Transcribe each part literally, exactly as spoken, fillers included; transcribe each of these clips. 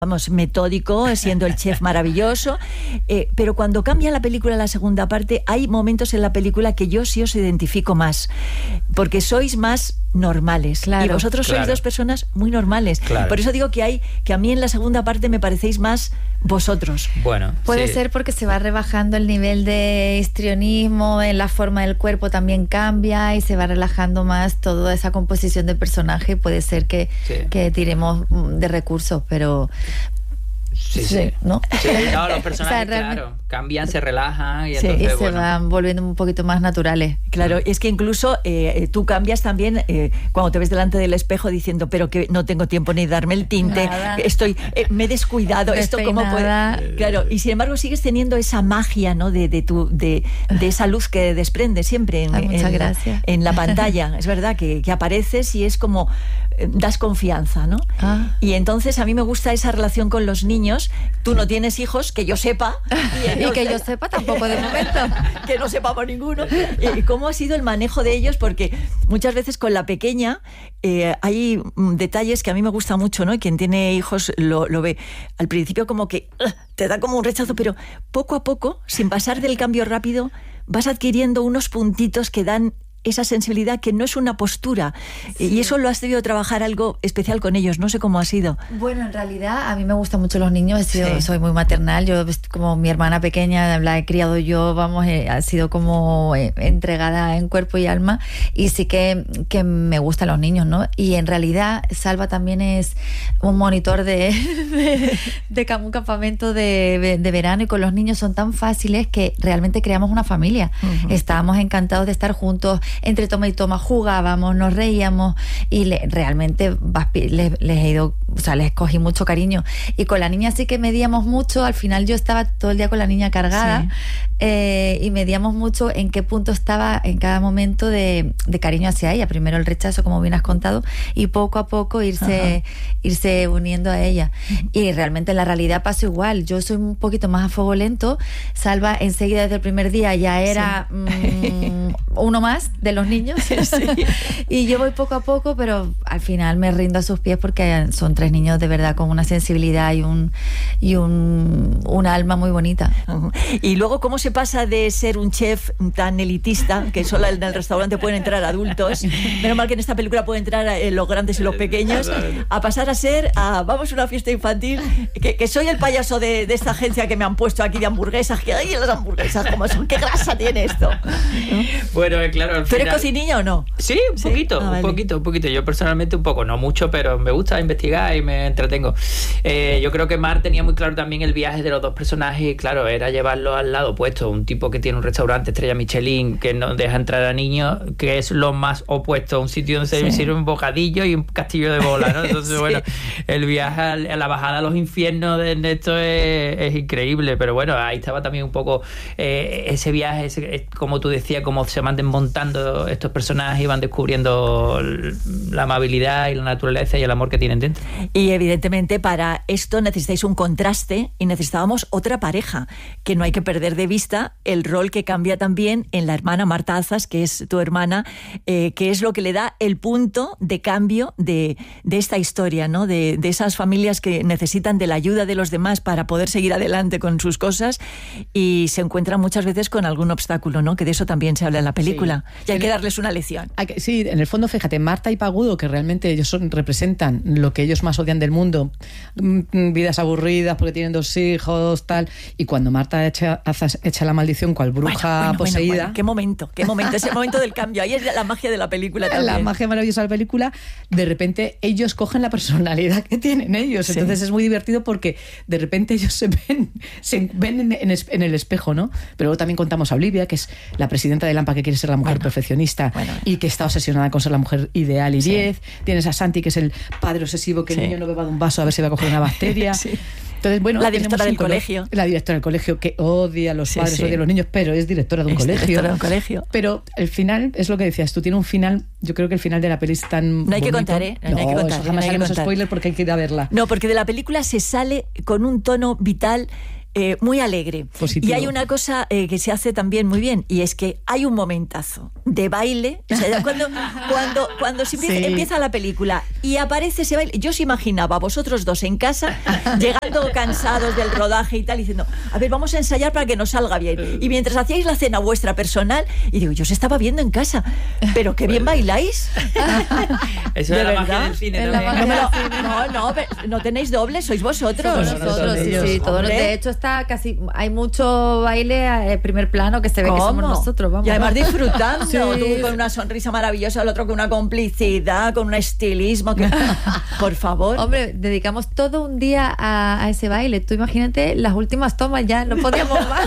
vamos, metódico, siendo el chef maravilloso, eh, pero cuando cambia la película a la segunda parte, hay momentos en la película que yo sí os identifico más, porque sois más normales, claro, y vosotros claro. sois dos personas muy normales, Claro. por eso digo que hay, que a mí en la segunda parte me parecéis más vosotros. Bueno, Puede sí. ser porque se va rebajando el nivel de histrionismo, en la forma del cuerpo también cambia y se va relajando más toda esa composición de personaje. Puede ser que, Sí. que tiremos de recursos, pero Sí, sí. sí, ¿no? Sí, no, los personajes, O sea, realmente- claro, cambian, se relajan y Sí. entonces, y se bueno. van volviendo un poquito más naturales. Claro, es que incluso eh, tú cambias también eh, cuando te ves delante del espejo diciendo, pero que no tengo tiempo ni darme el tinte, Nada. estoy, eh, me he descuidado, esto cómo puede. Despeinada. Claro, y sin embargo sigues teniendo esa magia, ¿no? De, de tu, de, de esa luz que desprende siempre en, Ay, muchas en, gracias. en la pantalla. Es verdad que, que apareces y es como eh, das confianza, ¿no? Ah. Y entonces a mí me gusta esa relación con los niños. Tú no tienes hijos, que yo sepa. Y que yo sepa tampoco de momento. Que no sepamos ninguno. Eh, ¿Cómo ha sido el manejo de ellos? Porque muchas veces con la pequeña eh, hay mm, detalles que a mí me gusta mucho, ¿no? Y quien tiene hijos lo, lo ve. Al principio como que uh, te da como un rechazo, pero poco a poco, sin pasar del cambio rápido, vas adquiriendo unos puntitos que dan esa sensibilidad que no es una postura. Sí. Y eso lo has debido trabajar algo especial con ellos. No sé cómo ha sido. Bueno, en realidad a mí me gustan mucho los niños. He sido, Sí. Soy muy maternal. Yo, como mi hermana pequeña, la he criado yo, vamos, eh, ha sido como eh, entregada en cuerpo y alma. Y sí que, que me gustan los niños, ¿no? Y en realidad Salva también es un monitor de, de, de un campamento de, de verano, y con los niños son tan fáciles que realmente creamos una familia. Uh-huh. Estábamos encantados de estar juntos. Entre toma y toma jugábamos, nos reíamos y le, realmente les, les he ido, o sea, les cogí mucho cariño. Y con la niña sí que medíamos mucho. Al final yo estaba todo el día con la niña cargada, sí. eh, y medíamos mucho en qué punto estaba en cada momento de, de cariño hacia ella. Primero el rechazo, como bien has contado, y poco a poco irse, irse uniendo a ella. Uh-huh. Y realmente en la realidad pasó igual. Yo soy un poquito más a fuego lento. Salva enseguida desde el primer día ya era sí. mmm, uno más de los niños. Sí, sí. Y yo voy poco a poco, pero al final me rindo a sus pies porque son tres niños de verdad con una sensibilidad y un y un, un alma muy bonita. Uh-huh. Y luego, ¿cómo se pasa de ser un chef tan elitista, que solo en el restaurante pueden entrar adultos, menos mal que en esta película pueden entrar los grandes y los pequeños, a pasar a ser a, vamos a una fiesta infantil, que, que soy el payaso de, de esta agencia que me han puesto aquí de hamburguesas, que hay las hamburguesas, ¿cómo son? ¿Qué grasa tiene esto? ¿No? Bueno, claro, al ¿Tú eres final... cocinilla o no? Sí, un ¿Sí? poquito, ah, vale. un poquito, un poquito. Yo personalmente un poco, no mucho, pero me gusta investigar y me entretengo. Eh, yo creo que Mar tenía muy claro también el viaje de los dos personajes y claro, era llevarlo al lado opuesto. Un tipo que tiene un restaurante estrella Michelin que no deja entrar a niños, que es lo más opuesto a un sitio donde se sí. sirve un bocadillo y un castillo de bola, ¿no? Entonces, sí. bueno, el viaje a la bajada a los infiernos de esto es, es increíble, pero bueno, ahí estaba también un poco eh, ese viaje, ese, como tú decías, cómo se van desmontando estos personajes y van descubriendo la amabilidad y la naturaleza y el amor que tienen dentro. Y evidentemente para esto necesitáis un contraste y necesitábamos otra pareja, que no hay que perder de vista el rol que cambia también en la hermana Marta Azas, que es tu hermana, eh, que es lo que le da el punto de cambio de, de esta historia, ¿no? De, de esas familias que necesitan de la ayuda de los demás para poder seguir adelante con sus cosas y se encuentran muchas veces con algún obstáculo, ¿no? Que de eso también se habla en la película. Sí. Y hay que darles una lección. Hay que, sí, en el fondo, fíjate, Marta y Pagudo, que realmente ellos son, representan lo que ellos más odian del mundo, vidas aburridas porque tienen dos hijos, tal, y cuando Marta echa, echa la maldición cual bruja bueno, bueno, poseída... Bueno, bueno. Qué momento, qué momento, es el momento del cambio, ahí es la magia de la película también. La magia maravillosa de la película, de repente ellos cogen la personalidad que tienen ellos, sí. Entonces es muy divertido porque de repente ellos se ven, se ven en, en, en el espejo, ¿no? Pero luego también contamos a Olivia, que es la presidenta de Lampa, que quiere ser la mujer bueno, perfeccionista bueno, y que está obsesionada con ser la mujer ideal y diez. Sí. Tienes a Santi, que es el padre obsesivo, que sí. el niño no beba de un vaso a ver si va a coger una bacteria. Sí. Entonces, bueno, la directora del colegio. La directora del colegio que odia a los sí, padres, sí. odia a los niños, pero es directora de un es colegio. Directora de un colegio. Pero el final, es lo que decías, tú tienes un final, yo creo que el final de la peli es tan No hay bonito. que contar, ¿eh? No, no no hay que contar. Eso jamás no haremos spoiler porque hay que ir a verla. No, porque de la película se sale con un tono vital eh, muy alegre. Positivo. Y hay una cosa eh, que se hace también muy bien, y es que hay un momentazo de baile, o sea, ya cuando, cuando, cuando se empieza, Sí. empieza la película y aparece ese baile, yo os imaginaba a vosotros dos en casa, llegando cansados del rodaje y tal, diciendo, a ver, vamos a ensayar para que nos salga bien. Y mientras hacíais la cena vuestra personal, y digo, yo os estaba viendo en casa, pero qué bien bailáis. Eso ¿De es la magia verdad? del cine Es la también. magia. No, me lo- no, no, pero no tenéis doble, sois vosotros. Todos Nosotros, nosotros, sí, ellos. sí, todos. Hombre. De hecho, está casi, hay mucho baile a primer plano que se ve que somos ¿Cómo? nosotros, vamos. Y además disfrutando, Sí. tú con una sonrisa maravillosa, el otro con una complicidad, con un estilismo que... Por favor. Hombre, dedicamos todo un día a, a ese baile. Tú imagínate las últimas tomas, ya no podíamos más.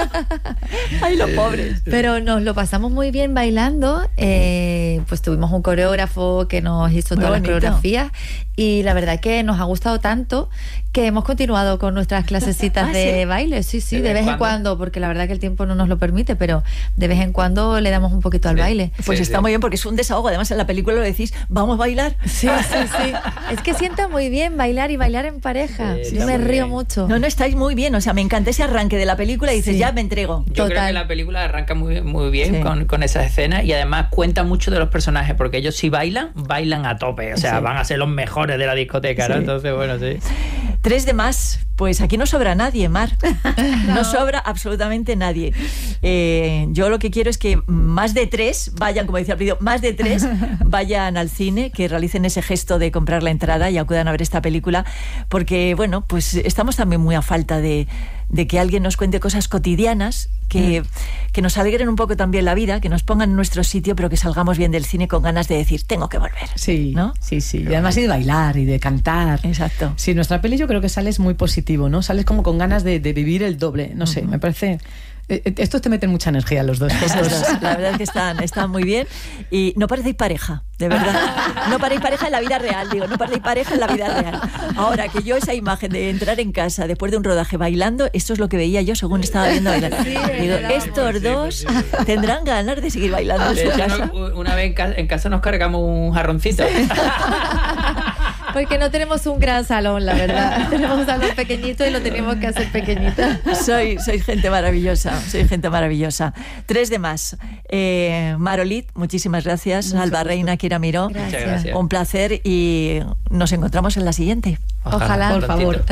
Ay, los pobres. Pero nos lo pasamos muy bien bailando. Eh, pues tuvimos un coreógrafo que nos hizo Muy todas las bonito. coreografías y la verdad que nos ha gustado tanto que hemos continuado con nuestras clasecitas ¿Ah, de sí? baile. Sí, sí, ¿De de vez vez en cuando? cuando, porque la verdad que el tiempo no nos lo permite, pero de vez en cuando le damos un poquito al Sí. baile. Pues Sí, está sí. muy bien porque es un desahogo. Además, en la película lo decís, vamos a bailar. Sí, sí, sí. Es que sienta muy bien bailar y bailar en pareja. Sí, Yo está me muy río bien. mucho. No, no, estáis muy bien. O sea, me encanta ese arranque de la película y dices, Sí. ya me entrego. Yo creo Total. que la película arranca muy, muy bien Sí. con, con esas escenas y además cuenta mucho de los personajes porque ellos si bailan, bailan a tope, o sea, Sí. van a ser los mejores de la discoteca, ¿no? Sí. Entonces, bueno, sí. Tres de más. Pues aquí no sobra nadie, Mar. No sobra absolutamente nadie. Eh, yo lo que quiero es que más de tres vayan, como decía el vídeo, más de tres vayan al cine, que realicen ese gesto de comprar la entrada y acudan a ver esta película, porque, bueno, pues estamos también muy a falta de, de que alguien nos cuente cosas cotidianas, que, que nos alegren un poco también la vida, que nos pongan en nuestro sitio, pero que salgamos bien del cine con ganas de decir, tengo que volver. Sí, ¿No? sí, sí. Y además y de bailar y de cantar. Exacto. Sí, nuestra peli yo creo que sales muy positivo, ¿no? Sales como con ganas de, de vivir el doble. No sé, me parece... eh, Estos te meten mucha energía los dos. Esos dos, la verdad es que están, están muy bien y no parecéis pareja, de verdad. No parecéis pareja en la vida real, digo, no parecéis pareja en la vida real. Ahora, que yo esa imagen de entrar en casa después de un rodaje bailando, esto es lo que veía yo según estaba viendo bailar. Sí, Digo, verdad. estos dos tendrán ganas de seguir bailando en De su hecho, casa. no- una vez en casa, en casa nos cargamos un jarroncito. Porque no tenemos un gran salón, la verdad. Tenemos un salón pequeñito y lo tenemos que hacer pequeñito. Soy, soy gente maravillosa, soy gente maravillosa. Tres de más. Eh, Marolit, muchísimas gracias. Alba Reina, Kira Miró. Gracias. Muchas gracias. Un placer y nos encontramos en la siguiente. Ojalá. Por favor.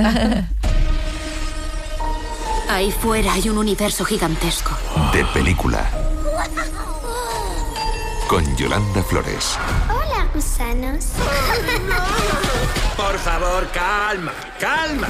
Ahí fuera hay un universo gigantesco. De película. Con Yolanda Flores. Hola, gusanos. Por favor, calma, calma.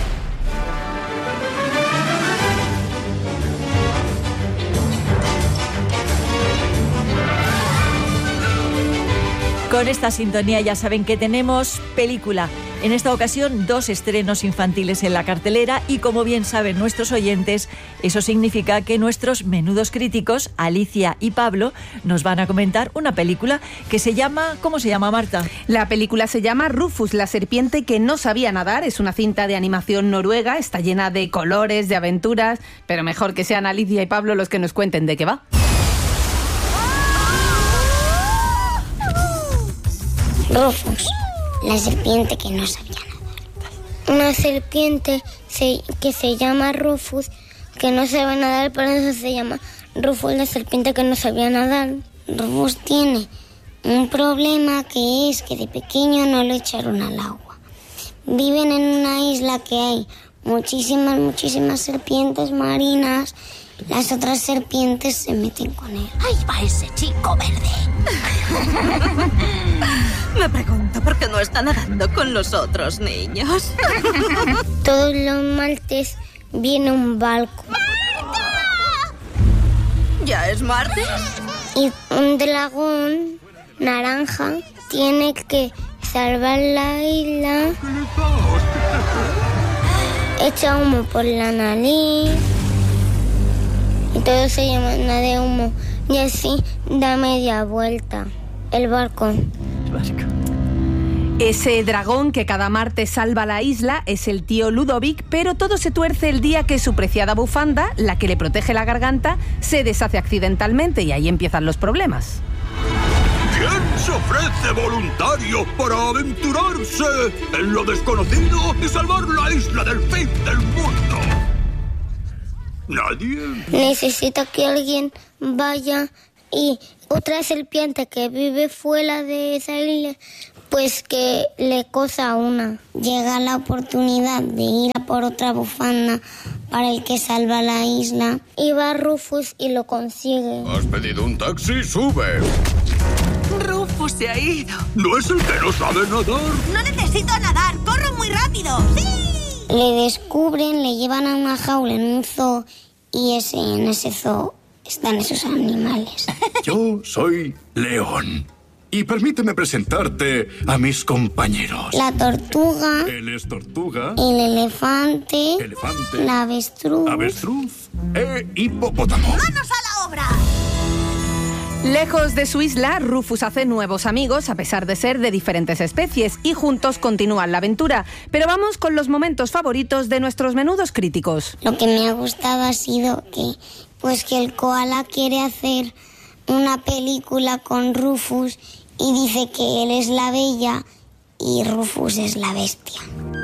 Con esta sintonía ya saben que tenemos película. En esta ocasión, dos estrenos infantiles en la cartelera y, como bien saben nuestros oyentes, eso significa que nuestros menudos críticos, Alicia y Pablo, nos van a comentar una película que se llama... ¿Cómo se llama, Marta? La película se llama Rufus, la serpiente que no sabía nadar. Es una cinta de animación noruega, está llena de colores, de aventuras, pero mejor que sean Alicia y Pablo los que nos cuenten de qué va. Rufus, la serpiente que no sabía nadar. Una serpiente se- que se llama Rufus, que no sabe nadar, por eso se llama Rufus, la serpiente que no sabía nadar. Rufus tiene un problema que es que de pequeño no lo echaron al agua. Viven en una isla que hay muchísimas, muchísimas serpientes marinas. Las otras serpientes se meten con él. Ahí va ese chico verde. Me pregunto por qué no está nadando con los otros niños. Todos los martes viene un barco ¿Ya es martes? y un dragón naranja tiene que salvar la isla. Echa humo por la nariz y todo se llena de humo y así da media vuelta el barco. Ese dragón que cada martes salva la isla es el tío Ludovic, pero todo se tuerce el día que su preciada bufanda, la que le protege la garganta, se deshace accidentalmente y ahí empiezan los problemas. ¿Quién se ofrece voluntario para aventurarse en lo desconocido y salvar la isla del fin del mundo? Nadie. Necesita que alguien vaya y otra serpiente que vive fuera de esa isla, pues que le cosa una. Llega la oportunidad de ir a por otra bufanda para el que salva la isla. Y va Rufus y lo consigue. ¿Has pedido un taxi? ¡Sube! Rufus se ha ido. ¿No es el que no sabe nadar? No necesito nadar, corro muy rápido. ¡Sí! Le descubren, le llevan a una jaula en un zoo y ese, en ese zoo están esos animales. Yo soy León. Y permíteme presentarte a mis compañeros. La tortuga. Él es tortuga. El elefante. Elefante. La avestruz. Avestruz. E hipopótamo. ¡Manos a la obra! Lejos de su isla, Rufus hace nuevos amigos a pesar de ser de diferentes especies y juntos continúan la aventura. Pero vamos con los momentos favoritos de nuestros menudos críticos. Lo que me ha gustado ha sido que, pues que el koala quiere hacer una película con Rufus y dice que él es la bella y Rufus es la bestia.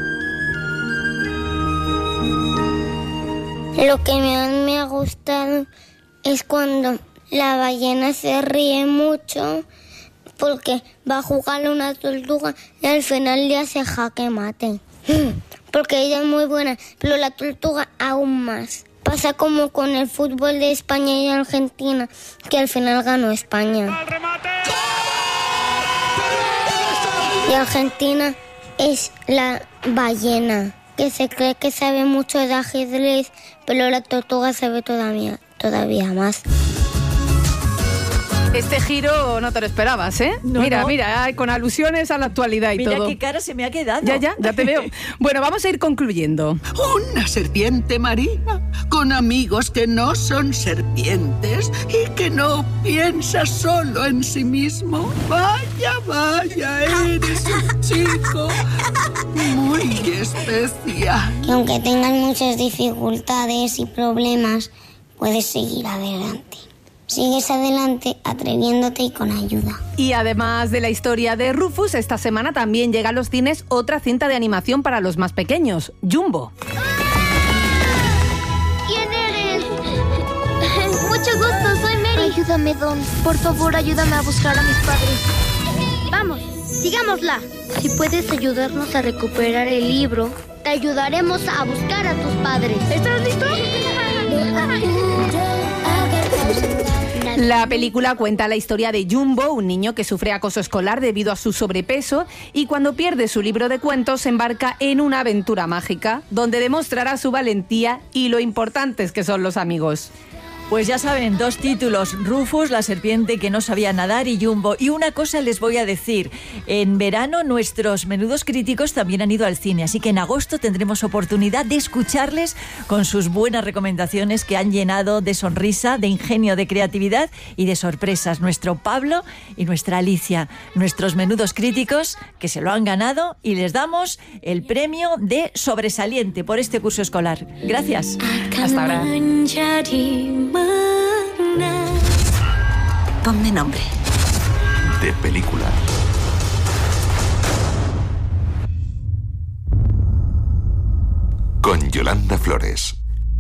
Lo que me ha, me ha gustado es cuando la ballena se ríe mucho porque va a jugarle a una tortuga y al final le hace jaque mate. Porque ella es muy buena, pero la tortuga aún más. Pasa como con el fútbol de España y Argentina, que al final ganó España. Y Argentina es la ballena, que se cree que sabe mucho de ajedrez, pero la tortuga sabe todavía, todavía más. Este giro no te lo esperabas, ¿eh? No, mira, no. mira, ay, con alusiones a la actualidad y Mira todo. qué cara se me ha quedado. Ya, ya, ya te veo. Bueno, vamos a ir concluyendo. Una serpiente marina con amigos que no son serpientes y que no piensa solo en sí mismo. Vaya, vaya, eres un chico muy especial. Que aunque tengas muchas dificultades y problemas, puedes seguir adelante. Sigues adelante atreviéndote y con ayuda. Y además de la historia de Rufus, esta semana también llega a los cines otra cinta de animación para los más pequeños, Jumbo. ¿Quién eres? Mucho gusto, soy Mary. Ayúdame, Don. Por favor, ayúdame a buscar a mis padres. Vamos, sigámosla. Si puedes ayudarnos a recuperar el libro, te ayudaremos a buscar a tus padres. ¿Estás listo? La película cuenta la historia de Jumbo, un niño que sufre acoso escolar debido a su sobrepeso y cuando pierde su libro de cuentos se embarca en una aventura mágica donde demostrará su valentía y lo importantes que son los amigos. Pues ya saben, dos títulos, Rufus, la serpiente que no sabía nadar, y Jumbo. Y una cosa les voy a decir, en verano nuestros menudos críticos también han ido al cine, así que en agosto tendremos oportunidad de escucharles con sus buenas recomendaciones que han llenado de sonrisa, de ingenio, de creatividad y de sorpresas. Nuestro Pablo y nuestra Alicia, nuestros menudos críticos que se lo han ganado y les damos el premio de sobresaliente por este curso escolar. Gracias. Hasta ahora. Ponme nombre. De película. Con Yolanda Flores.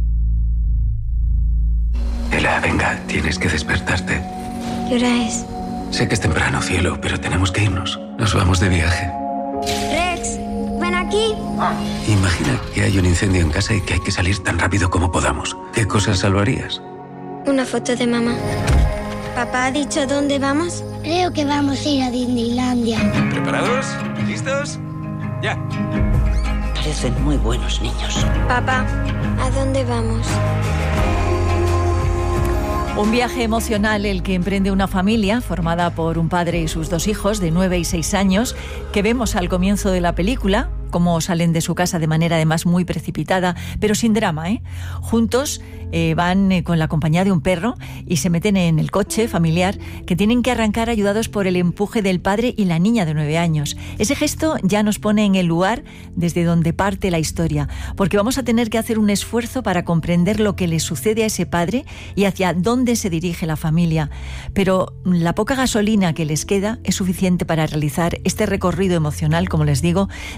Ela, venga, tienes que despertarte. ¿Qué hora es? Sé que es temprano, cielo, pero tenemos que irnos. Nos vamos de viaje. Rex, ven aquí. Imagina que hay un incendio en casa y que hay que salir tan rápido como podamos. ¿Qué cosas salvarías? Una foto de mamá. ¿Papá ha dicho dónde vamos? Creo que vamos a ir a Disneylandia. ¿Preparados? ¿Listos? Ya. Parecen muy buenos niños. Papá, ¿a dónde vamos? Un viaje emocional el que emprende una familia formada por un padre y sus dos hijos de nueve y seis años que vemos al comienzo de la película, cómo salen de su casa de manera además muy precipitada, pero sin drama, ¿eh? Juntos eh, van eh, con la compañía de un perro y se meten en el coche familiar que tienen que arrancar ayudados por el empuje del padre y la niña de nueve años. Ese gesto ya nos pone en el lugar desde donde parte la historia, porque vamos a tener que hacer un esfuerzo para comprender lo que le sucede a ese padre y hacia dónde se dirige la familia. Pero la poca gasolina que les queda es suficiente para realizar este recorrido emocional, como les digo, de esta familia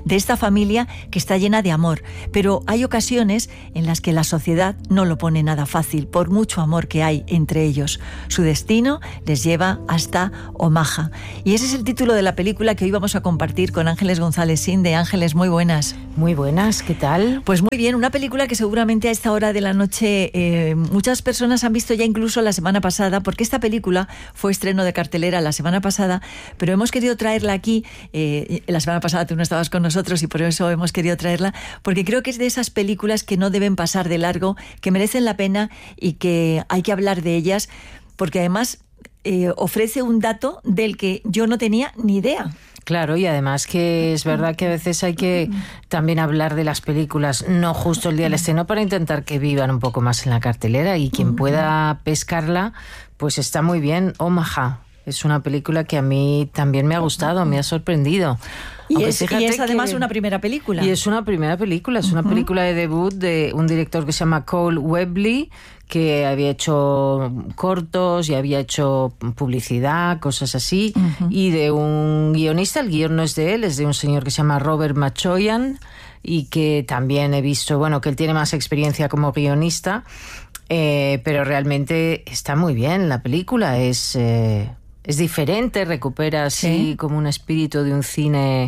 familia que está llena de amor, pero hay ocasiones en las que la sociedad no lo pone nada fácil, por mucho amor que hay entre ellos. Su destino les lleva hasta Omaha. Y ese es el título de la película que hoy vamos a compartir con Ángeles González Sinde. Ángeles, muy buenas. Muy buenas, ¿qué tal? Pues muy bien, una película que seguramente a esta hora de la noche eh, muchas personas han visto ya incluso la semana pasada, porque esta película fue estreno de cartelera la semana pasada, pero hemos querido traerla aquí. Eh, la semana pasada tú no estabas con nosotros y por eso hemos querido traerla, porque creo que es de esas películas que no deben pasar de largo, que merecen la pena y que hay que hablar de ellas, porque además eh, ofrece un dato del que yo no tenía ni idea. Claro, y además que es verdad que a veces hay que también hablar de las películas, no justo el día del estreno, para intentar que vivan un poco más en la cartelera, y quien pueda pescarla, pues está muy bien. Omaha es una película que a mí también me ha gustado, me ha sorprendido. Y es, y es además que, una primera película. Y es una primera película, es una uh-huh. película de debut de un director que se llama Cole Webley, que había hecho cortos y había hecho publicidad, cosas así, uh-huh. y de un guionista. El guion no es de él, es de un señor que se llama Robert Machoyan, y que también he visto, bueno, que él tiene más experiencia como guionista, eh, pero realmente está muy bien la película, es... Eh, Es diferente, recupera así ¿Sí? como un espíritu de un cine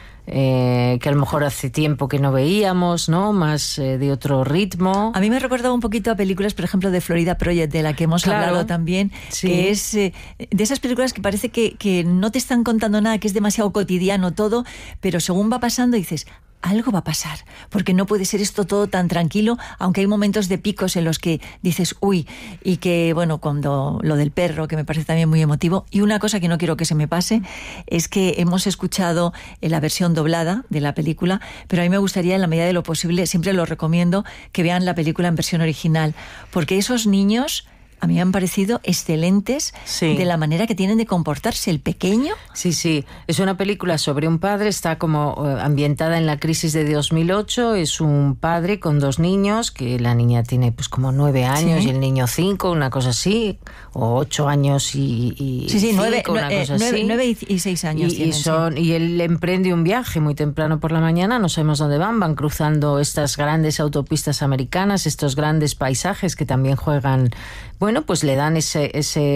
eh, que a lo mejor hace tiempo que no veíamos, ¿no? Más eh, de otro ritmo. A mí me recordaba un poquito a películas, por ejemplo, de Florida Project, de la que hemos claro. hablado también, sí. que es eh, de esas películas que parece que, que no te están contando nada, que es demasiado cotidiano todo, pero según va pasando dices... algo va a pasar, porque no puede ser esto todo tan tranquilo, aunque hay momentos de picos en los que dices, uy, y que, bueno, cuando lo del perro, que me parece también muy emotivo, y una cosa que no quiero que se me pase, es que hemos escuchado la versión doblada de la película, pero a mí me gustaría, en la medida de lo posible, siempre lo recomiendo, que vean la película en versión original, porque esos niños... a mí me han parecido excelentes sí. de la manera que tienen de comportarse. El pequeño... Sí, sí. Es una película sobre un padre, está como ambientada en la crisis de dos mil ocho. Es un padre con dos niños, que la niña tiene pues como nueve años ¿Sí? y el niño cinco, una cosa así, o ocho años y, y sí, sí, cinco, nueve, una eh, cosa nueve, así. Nueve y seis años y, tienen, y, son, sí. y él emprende un viaje muy temprano por la mañana, no sabemos dónde van, van cruzando estas grandes autopistas americanas, estos grandes paisajes que también juegan... Bueno, pues le dan ese,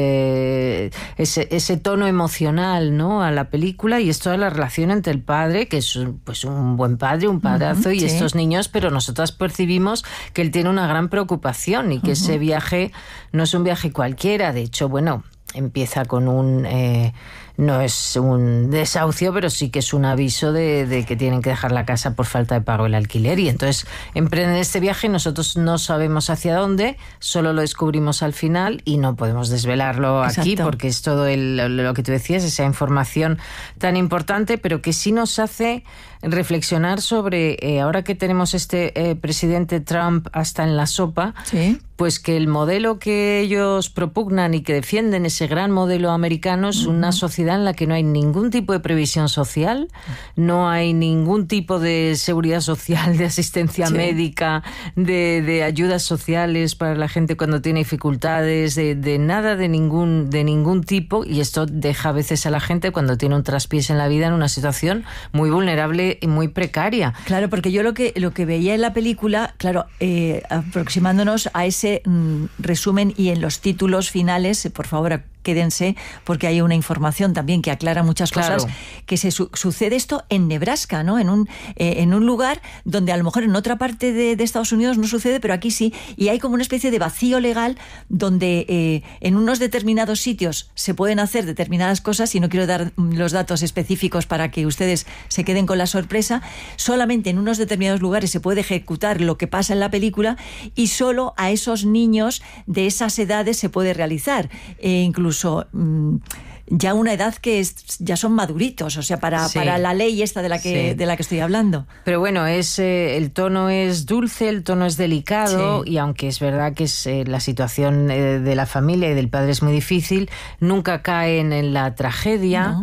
ese, ese, ese tono emocional, ¿no?, a la película, y es toda la relación entre el padre, que es pues un buen padre, un padrazo, uh-huh, y sí. estos niños, pero nosotras percibimos que él tiene una gran preocupación y que uh-huh. ese viaje no es un viaje cualquiera. De hecho, bueno, empieza con un... Eh, no es un desahucio, pero sí que es un aviso de, de que tienen que dejar la casa por falta de pago del alquiler, y entonces emprenden este viaje. Nosotros no sabemos hacia dónde, solo lo descubrimos al final y no podemos desvelarlo aquí. Exacto. Porque es todo el, lo que tú decías, esa información tan importante, pero que sí nos hace reflexionar sobre, eh, ahora que tenemos este eh, presidente Trump hasta en la sopa, ¿sí? Pues que el modelo que ellos propugnan y que defienden, ese gran modelo americano, es uh-huh. una sociedad en la que no hay ningún tipo de previsión social, no hay ningún tipo de seguridad social, de asistencia sí. médica, de, de ayudas sociales para la gente cuando tiene dificultades, de, de nada de ningún, de ningún tipo, y esto deja a veces a la gente, cuando tiene un traspiés en la vida, en una situación muy vulnerable y muy precaria. Claro, porque yo lo que, lo que veía en la película, claro, eh, aproximándonos a ese mm, resumen y en los títulos finales, por favor, quédense, porque hay una información también que aclara muchas cosas, claro. que se su- sucede esto en Nebraska, ¿no? En un, eh, en un lugar donde a lo mejor en otra parte de, de Estados Unidos no sucede, pero aquí sí, y hay como una especie de vacío legal donde eh, en unos determinados sitios se pueden hacer determinadas cosas, y no quiero dar los datos específicos para que ustedes se queden con la sorpresa, solamente en unos determinados lugares se puede ejecutar lo que pasa en la película, y solo a esos niños de esas edades se puede realizar, e incluso mmm, ya una edad que es, ya son maduritos, o sea, para, sí. para la ley esta de la que, sí. de la que estoy hablando. Pero bueno, es eh, el tono es dulce, el tono es delicado, sí. y aunque es verdad que es, eh, la situación eh, de la familia y del padre es muy difícil, nunca caen en la tragedia. No.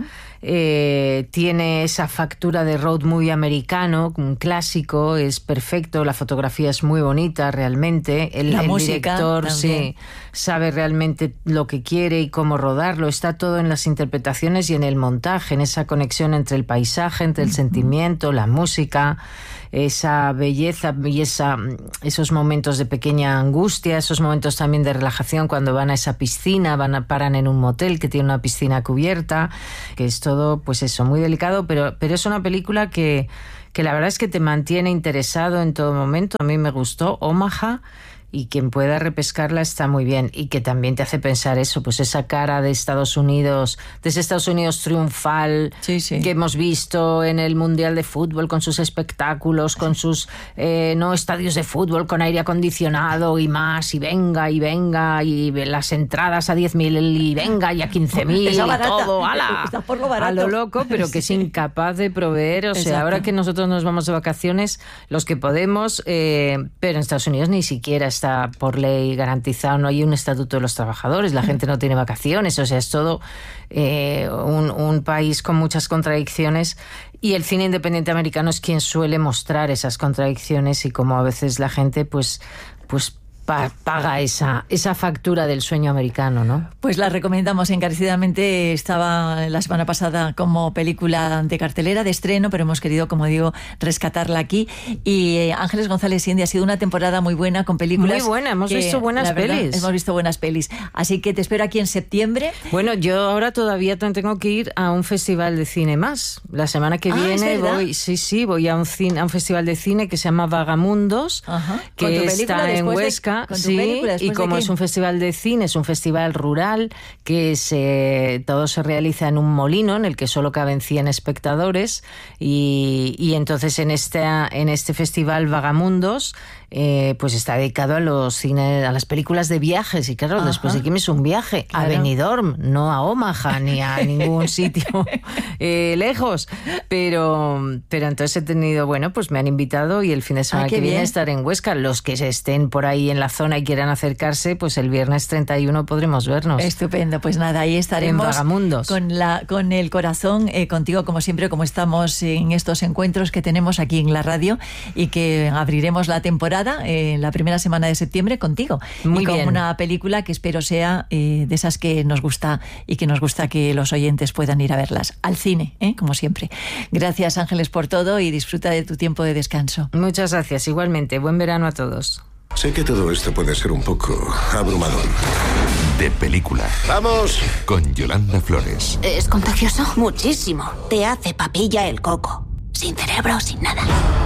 eh, tiene esa factura de road movie americano, un clásico, es perfecto, la fotografía es muy bonita realmente, el, la el música director también. sí, sabe realmente lo que quiere y cómo rodarlo, está todo en las interpretaciones y en el montaje, en esa conexión entre el paisaje, entre el uh-huh. sentimiento, la música, esa belleza y esa, esos momentos de pequeña angustia, esos momentos también de relajación cuando van a esa piscina, van a paran en un motel que tiene una piscina cubierta, que es todo, pues eso, muy delicado, pero, pero es una película que, que la verdad es que te mantiene interesado en todo momento. A mí me gustó Omaha, y quien pueda repescarla está muy bien, y que también te hace pensar eso, pues esa cara de Estados Unidos, de ese Estados Unidos triunfal sí, sí. que hemos visto en el Mundial de Fútbol, con sus espectáculos, con sus eh, no estadios de fútbol con aire acondicionado y más, y venga, y venga, y las entradas a diez mil, y venga, y a quince mil, y todo, ¡ala! Está por lo barato. A lo loco, pero que es incapaz de proveer, o Exacto. sea, ahora que nosotros nos vamos de vacaciones, los que podemos, eh, pero en Estados Unidos ni siquiera está Está por ley garantizado, no hay un estatuto de los trabajadores, la gente no tiene vacaciones, o sea, es todo eh, un, un país con muchas contradicciones, y el cine independiente americano es quien suele mostrar esas contradicciones, y como a veces la gente pues pues paga esa, esa factura del sueño americano, ¿no? Pues la recomendamos encarecidamente. Estaba la semana pasada como película de cartelera, de estreno, pero hemos querido, como digo, rescatarla aquí. Y eh, Ángeles González Indy, ha sido una temporada muy buena con películas. Muy buena, hemos que, visto buenas verdad, pelis. Hemos visto buenas pelis. Así que te espero aquí en septiembre. Bueno, yo ahora todavía tengo que ir a un festival de cine más. La semana que ah, viene ¿es voy, sí, sí, voy a un, cine, a un festival de cine que se llama Vagamundos, Ajá. que está en Huesca. De, sí, y como es un festival de cine, es un festival rural que se, todo se realiza en un molino en el que solo caben cien espectadores, y, y entonces en este, en este festival Vagamundos eh, pues está dedicado a los cines, a las películas de viajes, y claro, Ajá. después de que me es un viaje claro. a Benidorm, no a Omaha ni a ningún sitio eh, lejos, pero, pero entonces he tenido, bueno, pues me han invitado, y el fin de semana ah, que viene estaré en Huesca. Los que estén por ahí en la zona y quieran acercarse, pues el viernes treinta y uno podremos vernos. Estupendo, pues nada, ahí estaremos en Vagamundos. Con, la, con el corazón eh, contigo, como siempre, como estamos en estos encuentros que tenemos aquí en la radio, y que abriremos la temporada eh, la primera semana de septiembre contigo. Muy y con bien. Una película que espero sea eh, de esas que nos gusta, y que nos gusta que los oyentes puedan ir a verlas al cine, ¿eh? Como siempre. Gracias, Ángeles, por todo, y disfruta de tu tiempo de descanso. Muchas gracias, igualmente. Buen verano a todos. Sé que todo esto puede ser un poco abrumador. De película. ¡Vamos! Con Yolanda Flores. ¿Es contagioso? Muchísimo. Te hace papilla el coco. Sin cerebro, sin nada.